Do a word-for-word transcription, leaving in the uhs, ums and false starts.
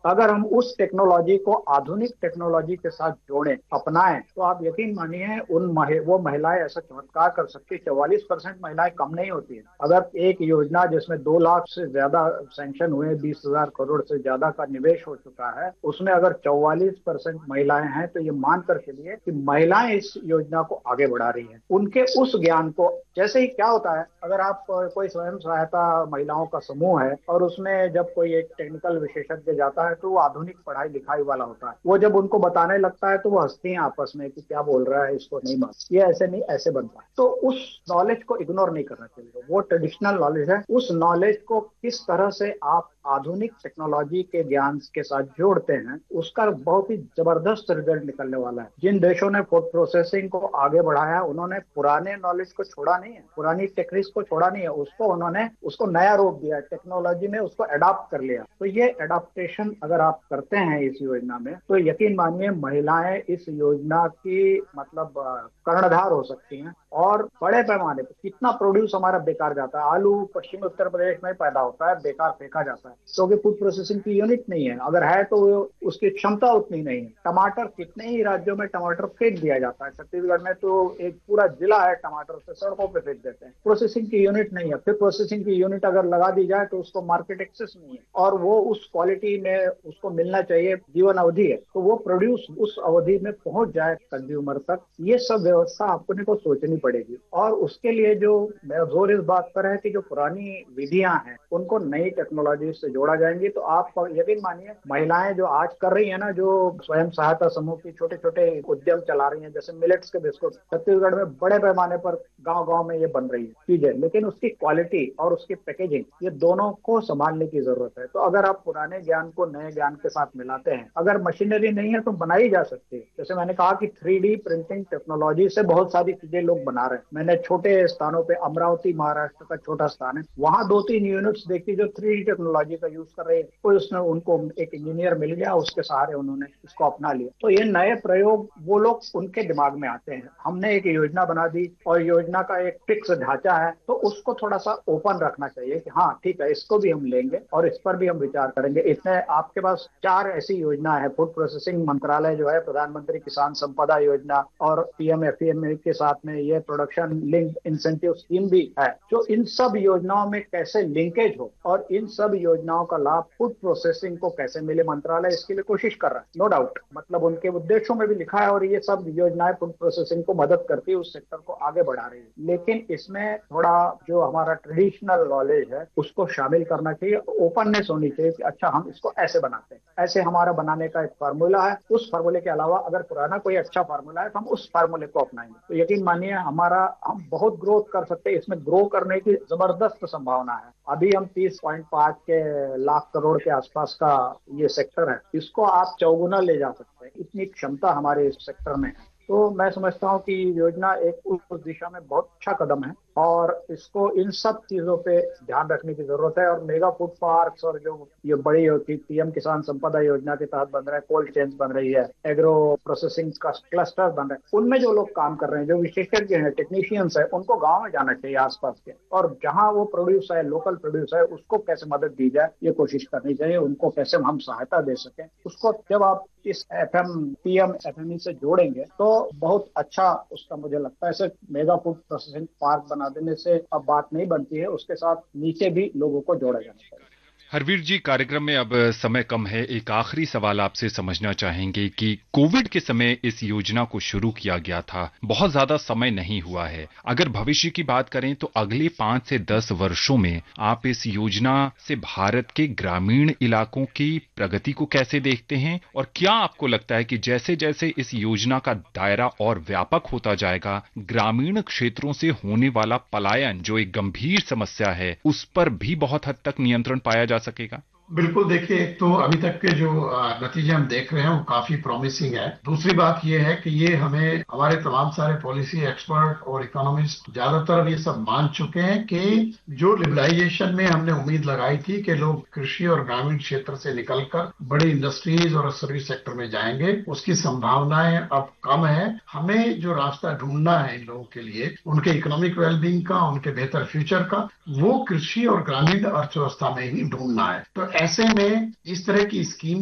अगर हम उस टेक्नोलॉजी को आधुनिक टेक्नोलॉजी के साथ जोड़ें, अपनाएं, तो आप यकीन मानिए उन महि, वो महिलाएं ऐसा चमत्कार कर सकती है। चौवालीस परसेंट महिलाएं कम नहीं होती है। अगर एक योजना जिसमें दो लाख से ज्यादा सैंक्शन हुए, बीस हजार करोड़ से ज्यादा का निवेश हो चुका है, उसमें अगर चौवालीस परसेंट महिलाएं हैं, तो ये मान कर चलिए कि महिलाएं इस योजना को आगे बढ़ा रही हैं। उनके उस ज्ञान को, जैसे ही क्या होता है, अगर आप कोई स्वयं सहायता महिलाओं का समूह है और उसमें जब कोई एक टेक्निकल विशेषज्ञ जाता है तो वो आधुनिक पढ़ाई लिखाई वाला होता है, वो जब उनको बताने लगता है तो वो हंसती हैं आपस में कि क्या बोल रहा है, इसको नहीं मालूम, ये ऐसे नहीं ऐसे बनता है। तो उस नॉलेज को इग्नोर नहीं करना चाहिए। वो ट्रेडिशनल नॉलेज है, उस नॉलेज को किस तरह से आप आधुनिक टेक्नोलॉजी के ज्ञान के साथ जोड़ते हैं, उसका बहुत ही जबरदस्त रिजल्ट निकलने वाला है। जिन देशों ने फूड प्रोसेसिंग को आगे बढ़ाया, उन्होंने पुराने नॉलेज को छोड़ा नहीं है, पुरानी टेक्निक्स को छोड़ा नहीं है, उसको उन्होंने उसको नया रूप दिया, टेक्नोलॉजी में उसको अडॉप्ट कर लिया। तो ये अडॉप्टेशन अगर आप करते हैं इस योजना में, तो यकीन मानिए महिलाएं इस योजना की मतलब कर्णधार हो सकती हैं। और बड़े पैमाने पर कितना प्रोड्यूस हमारा बेकार जाता है। आलू पश्चिमी उत्तर प्रदेश में पैदा होता है, बेकार फेंका जाता है क्योंकि फूड प्रोसेसिंग की यूनिट नहीं है, अगर है तो उसकी क्षमता उतनी नहीं है। टमाटर, कितने ही राज्यों में टमाटर फेंक दिया जाता है। छत्तीसगढ़ में तो एक पूरा जिला है टमाटर से सड़कों पे फेंक देते हैं। प्रोसेसिंग की यूनिट नहीं है। फिर प्रोसेसिंग की यूनिट अगर लगा दी जाए तो उसको मार्केट एक्सेस नहीं है, और वो उस क्वालिटी में उसको मिलना चाहिए, जीवन अवधि है, तो वो प्रोड्यूस उस अवधि में पहुंच जाए कंज्यूमर तक। ये सब व्यवस्था अपने को सोचनी पड़ेगी। और उसके लिए जो मेरा जोर इस बात पर है कि जो पुरानी विधियां हैं उनको नई टेक्नोलॉजी से जोड़ा जाएंगी। तो आप यकीन मानिए महिलाएं जो आज कर रही है ना, जो स्वयं सहायता समूह की छोटे छोटे उद्यम चला रही हैं, जैसे मिलेट्स के बिस्कुट, छत्तीसगढ़ में बड़े पैमाने पर गांव गांव में ये बन रही है चीजें, लेकिन उसकी क्वालिटी और उसकी पैकेजिंग, ये दोनों को संभालने की जरूरत है। तो अगर आप पुराने ज्ञान को नए ज्ञान के साथ मिलाते हैं, अगर मशीनरी नहीं है तो बनाई जा सकती है। जैसे मैंने कहा कि थ्री डी प्रिंटिंग टेक्नोलॉजी से बहुत सारी चीजें लोग बना रहे हैं। मैंने छोटे स्थानों पे, अमरावती महाराष्ट्र का छोटा स्थान है, वहां दो तीन यूनिट्स देखी जो थ्री डी टेक्नोलॉजी का यूज कर रहे हैं। कोई उसमें उनको एक इंजीनियर मिल गया, उसके सहारे उन्होंने इसको अपना लिया। तो ये नए प्रयोग वो लोग उनके दिमाग में आते हैं। हमने एक योजना बना दी और योजना का एक फिक्स ढांचा है, तो उसको थोड़ा सा ओपन रखना चाहिए कि हाँ ठीक है, इसको भी हम लेंगे और इस पर भी हम विचार करेंगे। इतने आपके पास चार ऐसी योजना है। फूड प्रोसेसिंग मंत्रालय जो है, प्रधानमंत्री किसान संपदा योजना, और पीएम एफएमई के साथ में ये प्रोडक्शन लिंक इंसेंटिव स्कीम भी है। जो इन सब योजनाओं में कैसे लिंकेज हो और इन सब योजनाओं का लाभ फूड प्रोसेसिंग को कैसे मिले, मंत्रालय इसके लिए कोशिश कर रहा है, नो डाउट। मतलब उनके उद्देश्यों में भी लिखा है, और ये सब योजनाएं फूड प्रोसेसिंग को मदद करती है, उस सेक्टर को आगे बढ़ा रही है। लेकिन इसमें थोड़ा जो हमारा ट्रेडिशनल नॉलेज है उसको शामिल करना चाहिए, ओपननेस होनी चाहिए कि अच्छा हम इसको ऐसे बनाते हैं, ऐसे हमारा बनाने का एक फार्मूला है। उस फार्मूले के अलावा अगर पुराना कोई अच्छा फार्मूला है तो हम उस फार्मूले को अपनाएंगे। तो यकीन मानिए हमारा हम बहुत ग्रोथ कर सकते हैं। इसमें ग्रो करने की जबरदस्त संभावना है। अभी हम तीस पॉइंट पांच के लाख करोड़ के आसपास का ये सेक्टर है, इसको आप चौगुना ले जा सकते हैं, इतनी क्षमता हमारे इस सेक्टर में है। तो मैं समझता हूँ कि योजना एक उस दिशा में बहुत अच्छा कदम है, और इसको इन सब चीजों पे ध्यान रखने की जरूरत है। और मेगा फूड पार्क्स और जो ये बड़ी होती पीएम किसान संपदा योजना के तहत बन रहे हैं, कोल्ड चेन्स बन रही है, एग्रो प्रोसेसिंग का क्लस्टर बन रहे हैं, उनमें जो लोग काम कर रहे हैं, जो विशेषज्ञ हैं, टेक्नीशियंस है, उनको गाँव में जाना चाहिए आसपास के, और जहाँ वो प्रोड्यूस है, लोकल प्रोड्यूस है, उसको कैसे मदद दी जाए ये कोशिश करनी चाहिए। उनको कैसे हम सहायता दे सकें, उसको जब आप इस एफएम पीएम एफएमई से जोड़ेंगे तो बहुत अच्छा उसका मुझे लगता है। सिर्फ मेगा फूड प्रोसेसिंग पार्क बना देने से अब बात नहीं बनती है, उसके साथ नीचे भी लोगों को जोड़ा जाना चाहिए। हरवीर जी, कार्यक्रम में अब समय कम है, एक आखिरी सवाल आपसे समझना चाहेंगे कि कोविड के समय इस योजना को शुरू किया गया था, बहुत ज्यादा समय नहीं हुआ है। अगर भविष्य की बात करें तो अगले पांच से दस वर्षों में आप इस योजना से भारत के ग्रामीण इलाकों की प्रगति को कैसे देखते हैं, और क्या आपको लगता है कि जैसे जैसे इस योजना का दायरा और व्यापक होता जाएगा, ग्रामीण क्षेत्रों से होने वाला पलायन जो एक गंभीर समस्या है, उस पर भी बहुत हद तक नियंत्रण पाया जा सकेगा? बिल्कुल। देखिए, एक तो अभी तक के जो अ, नतीजे हम देख रहे हैं वो काफी प्रॉमिसिंग है। दूसरी बात ये है कि ये हमें हमारे तमाम सारे पॉलिसी एक्सपर्ट और इकोनॉमिस्ट ज्यादातर अब ये सब मान चुके हैं कि जो लिबरलाइजेशन में हमने उम्मीद लगाई थी कि लोग कृषि और ग्रामीण क्षेत्र से निकलकर बड़ी इंडस्ट्रीज और सर्विस सेक्टर में जाएंगे, उसकी संभावनाएं अब कम है। हमें जो रास्ता ढूंढना है इन लोगों के लिए, उनके इकोनॉमिक वेलबींग का, उनके बेहतर फ्यूचर का, वो कृषि और ग्रामीण अर्थव्यवस्था में ही ढूंढना है। तो ऐसे में इस तरह की स्कीम